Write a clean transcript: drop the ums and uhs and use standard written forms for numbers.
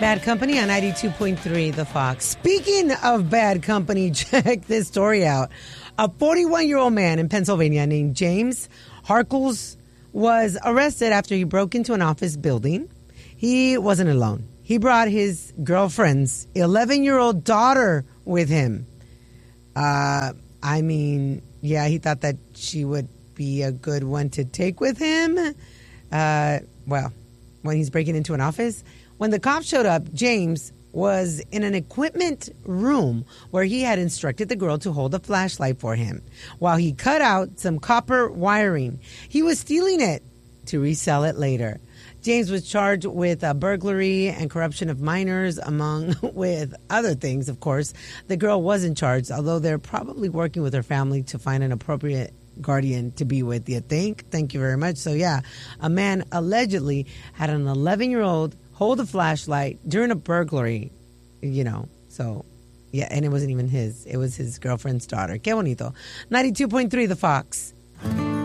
Bad Company on 92.3 The Fox. Speaking of bad company, check this story out. A 41-year-old man in Pennsylvania named James Harkles was arrested after he broke into an office building. He wasn't alone. He brought his girlfriend's 11-year-old daughter with him. He thought that she would be a good one to take with him. When he's breaking into an office. When the cops showed up, James was in an equipment room where he had instructed the girl to hold a flashlight for him while he cut out some copper wiring. He was stealing it to resell it later. James was charged with burglary and corruption of minors, among with other things, of course. The girl wasn't charged, although they're probably working with her family to find an appropriate guardian to be with, you think? Thank you very much. So, yeah, a man allegedly had an 11-year-old hold a flashlight during a burglary, So, yeah, and it wasn't even his. It was his girlfriend's daughter. Qué bonito. 92.3 The Fox.